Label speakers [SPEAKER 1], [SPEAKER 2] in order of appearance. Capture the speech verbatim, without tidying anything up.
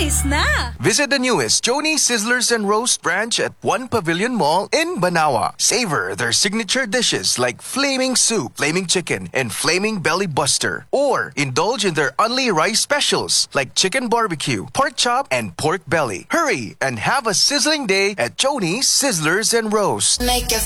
[SPEAKER 1] Alis na!
[SPEAKER 2] Visit the newest Joni Sizzlers and Roast branch at One Pavilion Mall in Banawa. Savor their signature dishes like flaming soup, flaming chicken, and flaming belly buster. Or indulge in their only rice specials like chicken barbecue, pork chop, and pork belly. Hurry and have a sizzling day at Joni Sizzlers and Roast.
[SPEAKER 3] Make a